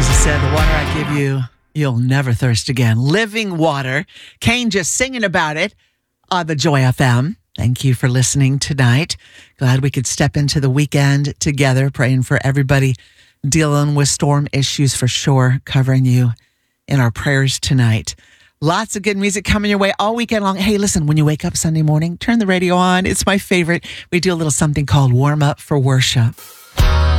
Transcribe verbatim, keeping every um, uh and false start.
Jesus said, the water I give you, you'll never thirst again. Living water. Kane just singing about it on the Joy F M. Thank you for listening tonight. Glad we could step into the weekend together, praying for everybody dealing with storm issues for sure, covering you in our prayers tonight. Lots of good music coming your way all weekend long. Hey, listen, when you wake up Sunday morning, turn the radio on. It's my favorite. We do a little something called Warm Up for Worship.